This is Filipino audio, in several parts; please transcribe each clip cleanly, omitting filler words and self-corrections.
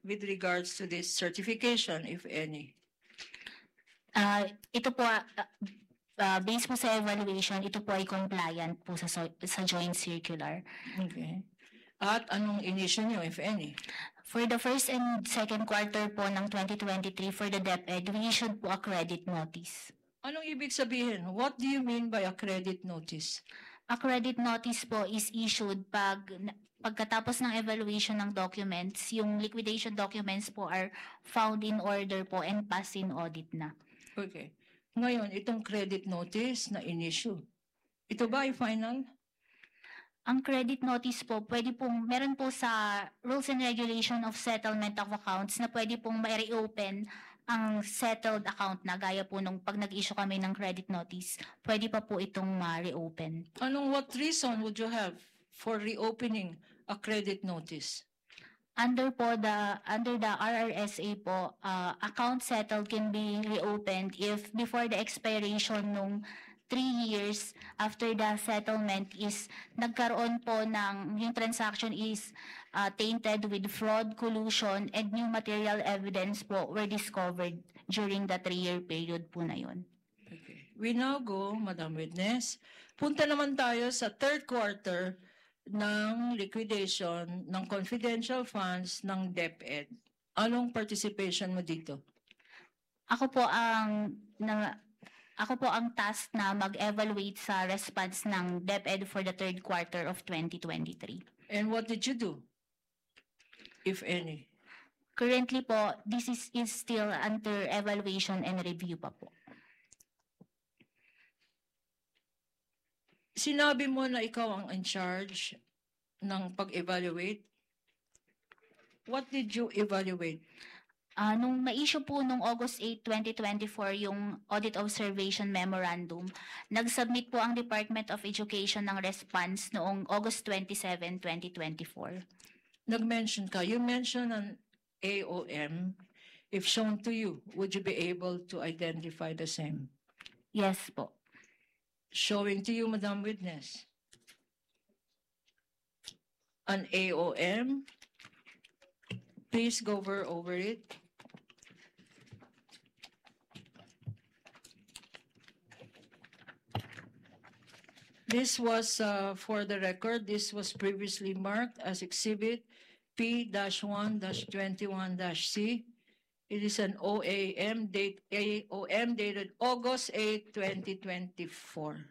with regards to this certification, if any? Ito po, based po sa evaluation, ito po ay compliant po sa joint circular. Okay. At anong inisyו nyo, if any? For the first and second quarter po ng 2023 for the DepEd, we issued po a credit notice. Anong ibig sabihin? What do you mean by a credit notice? A credit notice po is issued pagkatapos ng evaluation ng documents, yung liquidation documents po are found in order po and passed in audit na. Okay. Ngayon, itong credit notice na in-issue, ito ba ay final? Ang credit notice po, meron po sa Rules and Regulation of Settlement of Accounts na pwede pong ma-reopen ang settled account na gaya po nung pag nag-issue kami ng credit notice, pwede pa po itong ma-reopen. What reason would you have for reopening a credit notice? Under the RRSA po, account settled can be reopened if before the expiration nung 3 years after the settlement is nagkaroon po yung transaction is tainted with fraud, collusion, and new material evidence po were discovered during the 3-year period po na yun. Okay. We now go, Madam Witness. Punta naman tayo sa third quarter ng liquidation ng confidential funds ng DepEd. Anong participation mo dito? Ako po ang task na mag-evaluate sa response ng DepEd for the third quarter of 2023. And what did you do, if any? Currently po, this is still under evaluation and review pa po. Sinabi mo na ikaw ang in charge ng pag-evaluate. What did you evaluate? Nung ma-issue po nung August 8, 2024 yung Audit Observation Memorandum, nag-submit po ang Department of Education ng response noong August 27, 2024. Nag-mention ka. You mentioned an AOM. If shown to you, would you be able to identify the same? Yes po. Showing to you, Madam Witness. An AOM. Please go over it. This was, for the record, this was previously marked as Exhibit P-1-21-C. It is an AOM dated August 8, 2024.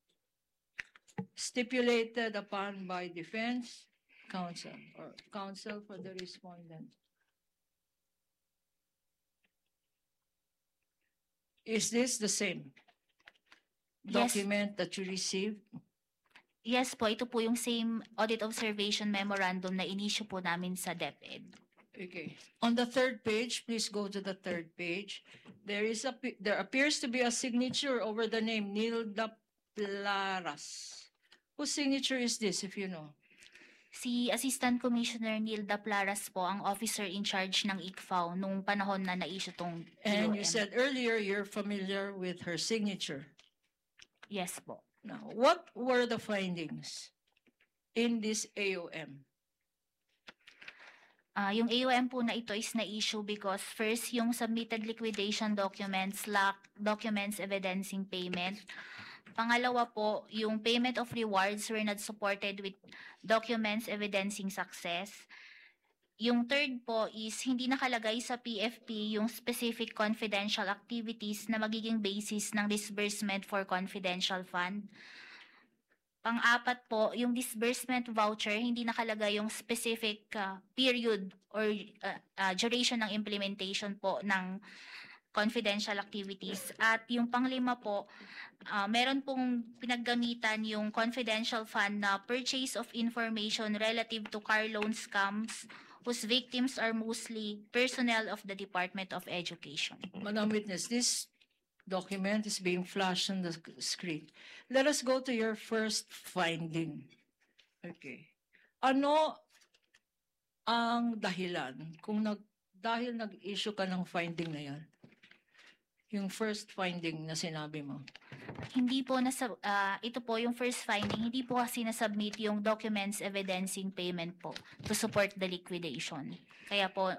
Stipulated upon by defense counsel or counsel for the respondent. Is this the same document that you received? Yes po, ito po yung same Audit Observation Memorandum na in-issue po namin sa DepEd. Okay. On the third page, please go to the third page. There appears to be a signature over the name Nilda Plaras. Whose signature is this, if you know? Si Assistant Commissioner Nilda Plaras po ang officer in charge ng ICFAO nung panahon na na-issue tong And AOM. you said earlier you're familiar with her signature. Yes po. Now, what were the findings in this AOM? Yung AOM po na ito is na-issue because first, yung submitted liquidation documents lack documents evidencing payment. Pangalawa po, yung payment of rewards were not supported with documents evidencing success. Yung third po is hindi nakalagay sa PFP yung specific confidential activities na magiging basis ng disbursement for confidential fund. Pang-apat po, yung disbursement voucher, hindi nakalagay yung specific period or duration ng implementation po ng confidential activities. At yung panglima po, meron pong pinaggamitan yung confidential fund na purchase of information relative to car loan scams whose victims are mostly personnel of the Department of Education. Madam Witness, this document is being flashed on the screen. Let us go to your first finding. Okay. Ano ang dahilan dahil nag-issue ka ng finding na yan? Yung first finding na sinabi mo. Hindi po ito po yung first finding, hindi po kasi na-submit yung documents evidencing payment po to support the liquidation. Kaya po